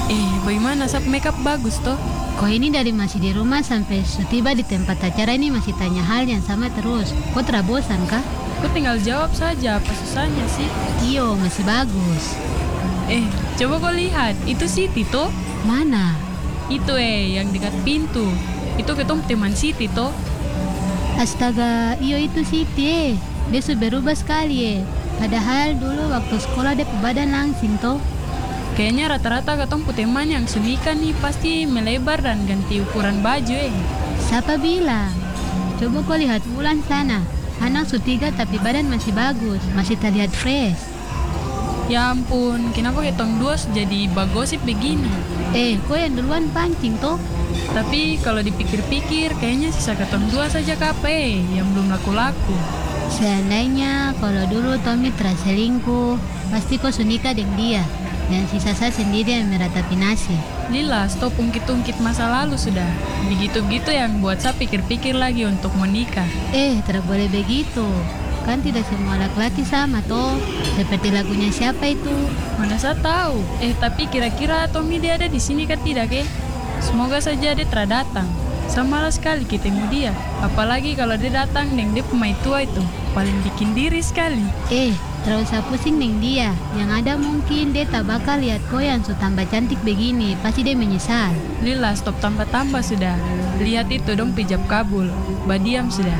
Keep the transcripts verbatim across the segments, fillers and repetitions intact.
Eh, bagaimana sap makeup bagus toh? Kok ini dari masih di rumah sampai setiba di tempat acara ini masih tanya hal yang sama terus. Kok terabosan kah? Aku tinggal jawab saja, apa susahnya sih? Iyo, masih bagus. Eh, coba kau lihat, itu Siti toh? Mana? Itu eh, yang dekat pintu. Itu ketemu teman Siti toh? Astaga, iyo itu Siti eh. Dia sudah berubah sekali eh. Padahal dulu waktu sekolah dia badan langsing toh. Kayaknya rata-rata ketemu teman yang sunika nih pasti melebar dan ganti ukuran baju eh. Siapa bilang? Coba kau lihat Wulan sana. Anak su tiga tapi badan masih bagus, masih terlihat fresh. Ya ampun, kenapa ketong dua jadi bagosip begini? Eh, kau yang duluan pancing toh? Tapi kalau dipikir-pikir, kayaknya sisa ketong dua saja kape yang belum laku-laku. Seandainya kalau dulu Tommy terselingkuh, pasti kau sunika dengan dia. Dan sisa saya sendiri yang meratapi nasib. Lila, stop ungkit-ungkit masa lalu sudah. Begitu-begitu yang buat saya pikir-pikir lagi untuk menikah. Eh, tidak boleh begitu. Kan tidak semua laki-laki sama toh. Seperti lagunya siapa itu? Mana saya tahu. Eh, tapi kira-kira Tommy dia ada di sini kan tidak eh? Semoga saja dia terdatang. Saya malas sekali ketemu dia. Apalagi kalau dia datang dengan dia pemain tua itu. Paling bikin diri sekali. Eh, terus usah pusing dengan dia. Yang ada mungkin dia tak bakal lihat kau yang so tambah cantik begini. Pasti dia menyesal. Lila, stop tambah-tambah sudah. Lihat itu dong pijab kabul. Badiam sudah.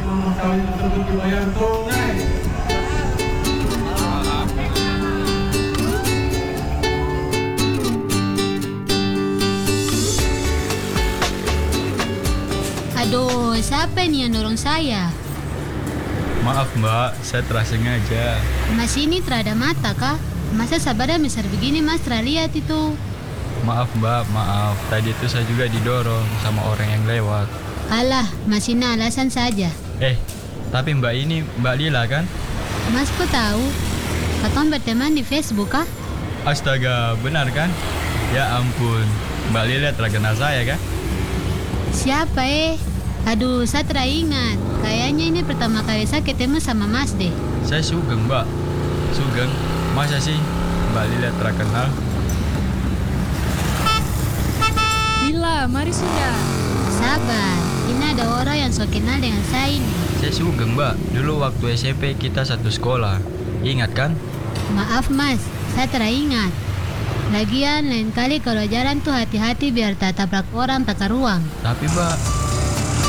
Aduh, siapa ini yang dorong saya? Maaf mbak, saya tersengaja. Mas ini terada mata kah? Masa sabarnya besar begini mas terlihat itu? Maaf mbak, maaf. Tadi itu saya juga didorong sama orang yang lewat. Alah, mas ini alasan saja. Eh, tapi mbak ini mbak Lila kan? Mas kok tahu? Katong berteman di Facebook kah? Astaga, benar kan? Ya ampun, mbak Lila terkenal saya kan? Siapa eh? Aduh, saya teringat. Kayaknya ini pertama kali saya ketemu sama Mas deh. Saya Sugeng mbak. Sugeng, masa sih mbak Lila terkenal? Lila, mari sudah. Sabar, ini ada orang yang so kenal dengan saya ini. Saya Sugeng mbak. Dulu waktu S M P kita satu sekolah. Ingat kan? Maaf Mas, saya teringat. Lagian lain kali kalau jalan tuh hati-hati biar tak tabrak orang pakai ruang. Tapi mbak,